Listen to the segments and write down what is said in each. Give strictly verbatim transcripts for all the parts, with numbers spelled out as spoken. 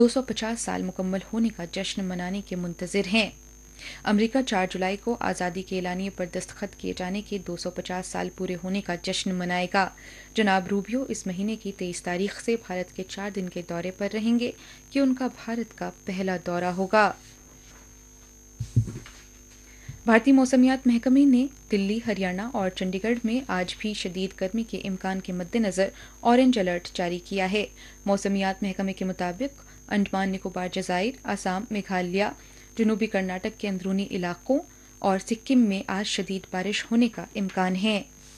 दो सौ पचास साल मुकम्मल होने का जश्न मनाने के मुंतजिर हैं। अमेरिका चार जुलाई को आज़ादी के एलानिये पर दस्तखत किए जाने के दो सौ पचास साल पूरे होने का जश्न मनाएगा। जनाब रूबियो इस महीने की तेईस तारीख से भारत के चार दिन के दौरे पर रहेंगे, कि उनका भारत का पहला दौरा होगा। भारतीय मौसमियात महकमे ने दिल्ली, हरियाणा और चंडीगढ़ में आज भी शदीद गर्मी के इम्कान के मद्देनज़र ऑरेंज अलर्ट जारी किया है। मौसमियात महकमे के मुताबिक अंडमान निकोबार जज़ाइर, आसाम, मेघालय, जनूबी कर्नाटक के अंदरूनी इलाकों और सिक्किम में आज शदीद बारिश होने का इम्कान है।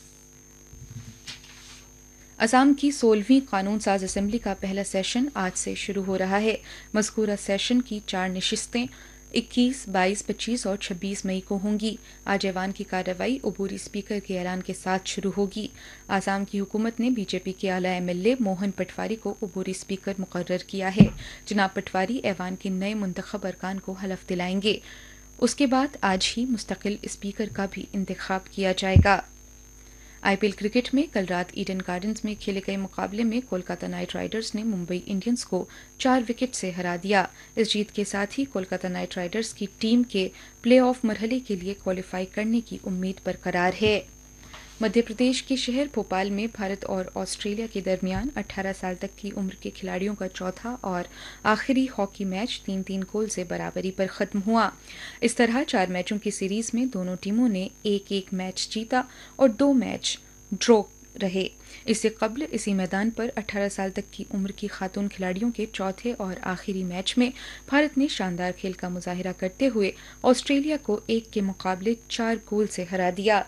असम की सोलहवीं कानून साज असम्बली का पहला सेशन आज से शुरू हो रहा है। मज़कूरा सेशन की चार नशिस्तें इक्कीस, बाईस, पच्चीस और छब्बीस मई को होंगी। आज ऐवान की कार्रवाई अबूरी स्पीकर के ऐलान के साथ शुरू होगी। आसाम की हुकूमत ने बीजेपी के आला एमएलए मोहन पटवारी को अबूरी स्पीकर मुकर्रर किया है। जनाब पटवारी ऐवान के नए मुंतखब अरकान को हलफ दिलाएंगे। उसके बाद आज ही मुस्तकिल स्पीकर का भी इंतखाब किया जाएगा। आईपीएल क्रिकेट में कल रात ईडन गार्डन्स में खेले गए मुकाबले में कोलकाता नाइट राइडर्स ने मुंबई इंडियंस को चार विकेट से हरा दिया। इस जीत के साथ ही कोलकाता नाइट राइडर्स की टीम के प्लेऑफ मरहले के लिए क्वालिफाई करने की उम्मीद बरकरार है। मध्य प्रदेश के शहर भोपाल में भारत और ऑस्ट्रेलिया के दरमियान अठारह साल तक की उम्र के खिलाड़ियों का चौथा और आखिरी हॉकी मैच तीन तीन गोल से बराबरी पर खत्म हुआ। इस तरह चार मैचों की सीरीज में दोनों टीमों ने एक एक मैच जीता और दो मैच ड्रॉ रहे। इससे कबल इसी मैदान पर अठारह साल तक की उम्र की खातून खिलाड़ियों के चौथे और आखिरी मैच में भारत ने शानदार खेल का मुजाहिरा करते हुए ऑस्ट्रेलिया को एक के मुकाबले चार गोल से हरा दिया।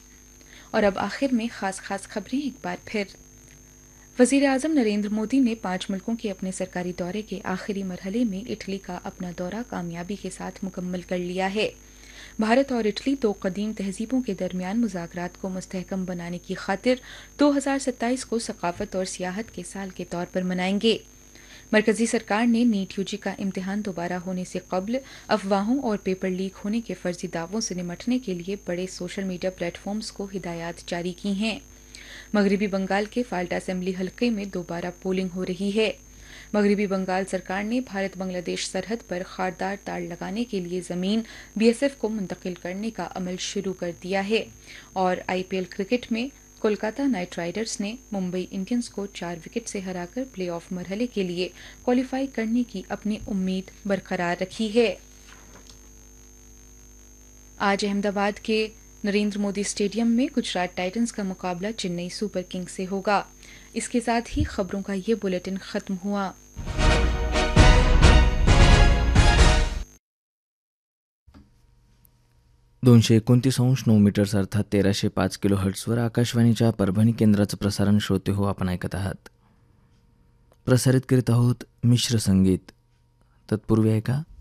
और अब आखिर में खास खास खबरें एक बार फिर। वज़ीर आज़म नरेंद्र मोदी ने पांच मुल्कों के अपने सरकारी दौरे के आखिरी मरहले में इटली का अपना दौरा कामयाबी के साथ मुकम्मल कर लिया है। भारत और इटली दो कदीम तहजीबों के दरमियान मुज़ाकरात को मुस्तहकम बनाने की खातिर दो हज़ार सत्ताईस को सकाफत और सियाहत के साल के तौर पर मनाएंगे। मरकजी सरकार ने नीट यूजी का इम्तिहान दोबारा होने से कबल अफवाहों और पेपर लीक होने के फर्जी दावों से निमटने के लिए बड़े सोशल मीडिया प्लेटफॉर्म्स को हिदायत जारी की हैं। मगरबी बंगाल के फाल्टा असेंबली हलके में दोबारा पोलिंग हो रही है। मगरबी बंगाल सरकार ने भारत बांग्लादेश सरहद पर खारदार तार लगाने के लिए जमीन बीएसएफ को मुंतकिल करने का अमल शुरू कर दिया है। और आईपीएल क्रिकेट में कोलकाता नाइट राइडर्स ने मुंबई इंडियंस को चार विकेट से हराकर प्लेऑफ मरहले के लिए क्वालिफाई करने की अपनी उम्मीद बरकरार रखी है। आज अहमदाबाद के नरेंद्र मोदी स्टेडियम में गुजरात टाइटंस का मुकाबला चेन्नई सुपर किंग्स से होगा। इसके साथ ही खबरों का ये बुलेटिन खत्म हुआ। दोनशे एकोणतीस अंश नऊ मीटर्स अर्थात तेराशे पाच किलो हर्ट्सवर आकाशवाणीच्या परभणी केंद्राचं प्रसारण श्रोते हो आपण ऐकत आहात. प्रसारित करीत आहोत मिश्र संगीत. तत्पूर्वी ऐका